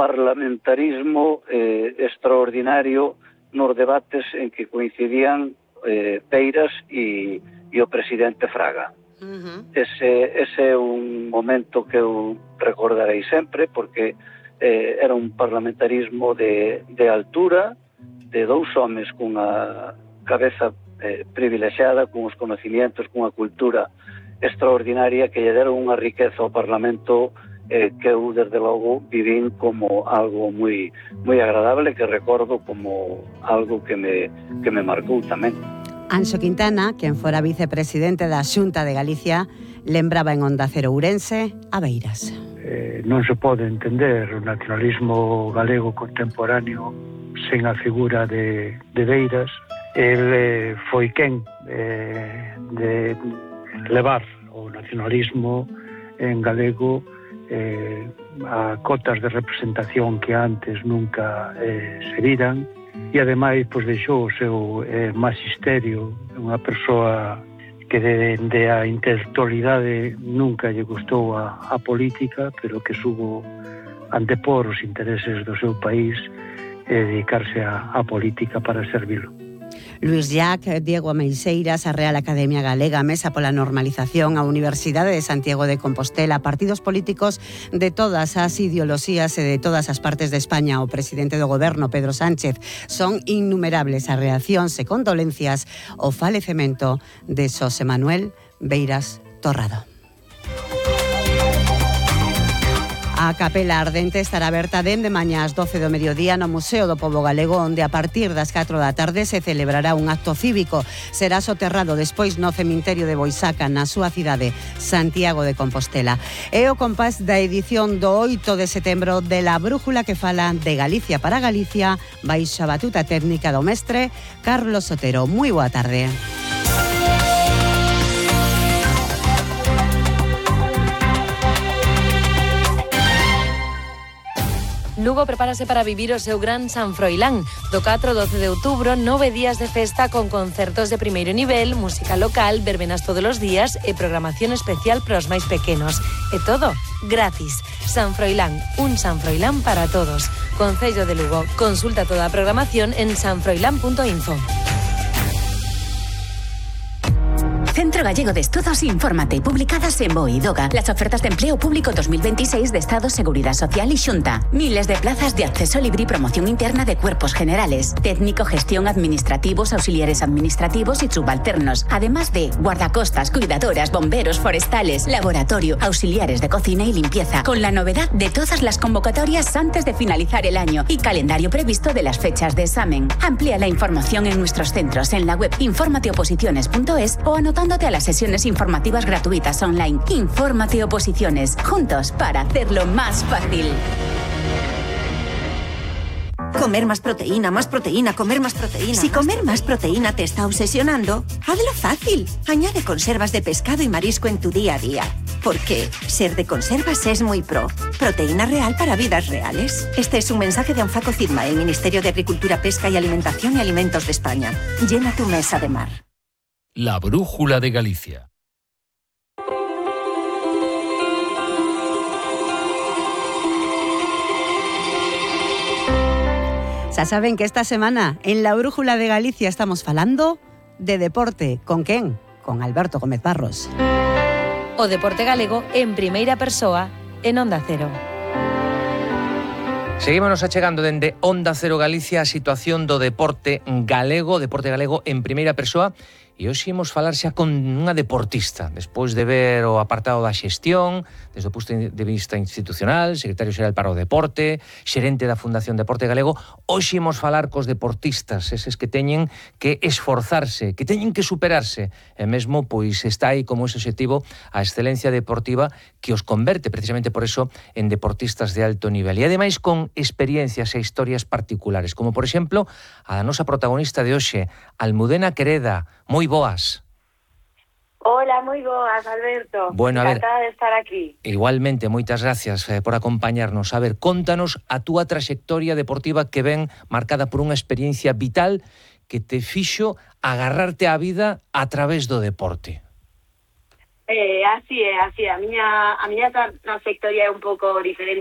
parlamentarismo extraordinario nos debates en que coincidían Beiras e o presidente Fraga. Ese é un momento que eu recordarei sempre, porque era un parlamentarismo de altura, de dous homes cunha cabeza privilexiada, con os conocimientos, cunha cultura extraordinaria que lle deron unha riqueza ao Parlamento que eu, desde logo, vivín como algo moi agradable, que recordo como algo que me marcou tamén. Anxo Quintana, quen fora vicepresidente da Xunta de Galicia, lembraba en Onda Cero Ourense a Beiras. Non se pode entender o nacionalismo galego contemporáneo sen a figura de Beiras. El foi quen de levar o nacionalismo en galego a cotas de representación que antes nunca se viran, e ademais pois deixou o seu magisterio, unha persoa que dende a intelectualidade nunca lle gustou a política, pero que subo antepor os intereses do seu país e dedicarse a política para servilo. Luís Llach, Diego Ameixeiras, a Real Academia Galega, Mesa pola Normalización, a Universidade de Santiago de Compostela, partidos políticos de todas as ideoloxías e de todas as partes de España, o presidente do goberno, Pedro Sánchez, son innumerables as reaccións e condolencias ao falecemento de Xosé Manuel Beiras Torrado. A Capela Ardente estará aberta dende mañá ás 12 do mediodía no Museo do Pobo Galego, onde a partir das 4 da tarde se celebrará un acto cívico. Será soterrado despois no cemiterio de Boisaca, na súa cidade, Santiago de Compostela. É o compás da edición do 8 de setembro de La Brújula, que fala de Galicia para Galicia, baixo a batuta técnica do mestre Carlos Sotero. Moi boa tarde. Lugo prepárase para vivir o seu gran San Froilán. Do 4 ao 12 de outubro, 9 días de festa con concertos de primeiro nivel, música local, verbenas todos os días e programación especial para os máis pequenos. E todo gratis. San Froilán, un San Froilán para todos. Concello de Lugo. Consulta toda a programación en sanfroilán.info. Centro Gallego de Estudos Infórmate, publicadas en BOE y DOGA. Las ofertas de empleo público 2026 de Estado, Seguridad Social y Xunta. Miles de plazas de acceso libre y promoción interna de cuerpos generales. Técnico, gestión, administrativos, auxiliares administrativos y subalternos. Además de guardacostas, cuidadoras, bomberos, forestales, laboratorio, auxiliares de cocina y limpieza. Con la novedad de todas las convocatorias antes de finalizar el año y calendario previsto de las fechas de examen. Amplía la información en nuestros centros en la web informateoposiciones.es o anotándote a las sesiones informativas gratuitas online. Infórmate Oposiciones, juntos para hacerlo más fácil. Comer más proteína, comer más proteína. Si comer más proteína te está obsesionando, hazlo fácil. Añade conservas de pescado y marisco en tu día a día. Porque ser de conservas es muy pro. Proteína real para vidas reales. Este es un mensaje de Anfaco CIDMA, el Ministerio de Agricultura, Pesca y Alimentación y Alimentos de España. Llena tu mesa de mar. La Brújula de Galicia. Xa saben que esta semana en La Brújula de Galicia estamos falando de deporte. Con quen? Con Alberto Gómez Barros. O deporte galego en primeira persoa en Onda Cero. Seguímonos achegando dende Onda Cero Galicia a situación do deporte galego en primeira persoa. E hoxe imos falar xa con unha deportista, despois de ver o apartado da xestión, desde o punto de vista institucional, secretario xeral para o deporte, xerente da Fundación Deporte Galego. Hoxe imos falar cos deportistas, eses que teñen que esforzarse, que teñen que superarse, e mesmo pois está aí como ese objetivo a excelencia deportiva que os converte precisamente por eso en deportistas de alto nivel. E ademais con experiencias e historias particulares, como por exemplo a da nosa protagonista de hoxe, Almudena Quereda. Moi boas. Hola, moi boas, Alberto. Bueno, encantada de estar aquí. Igualmente, moitas gracias por acompañarnos. A ver, contanos a túa trayectoria deportiva que ven marcada por unha experiencia vital que te fixo agarrarte á vida a través do deporte. Así é. A miña trayectoria é un pouco diferente